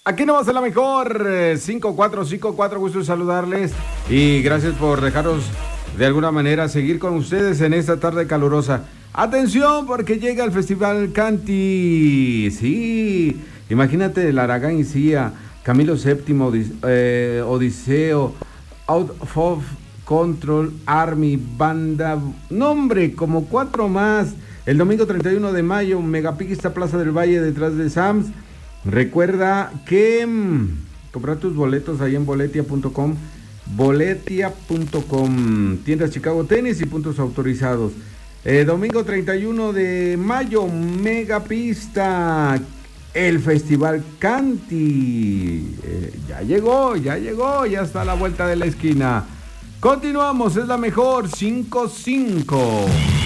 Aquí nomás a la mejor, 5454, gusto de saludarles y gracias por dejaros de alguna manera seguir con ustedes en esta tarde calurosa. Atención porque llega el Festival Canti, sí, imagínate el Aragán Cia, Camilo VII, Odiseo, Out of Control, Army, Banda, nombre, como 4 más, el domingo 31 de mayo, Megapista Plaza del Valle detrás de Sams. Recuerda que comprar tus boletos ahí en boletia.com, tiendas Chicago Tenis y puntos autorizados. Domingo 31 de mayo, Megapista, el Festival Canti. Ya llegó, ya está a la vuelta de la esquina. Continuamos, es la mejor, 5-5.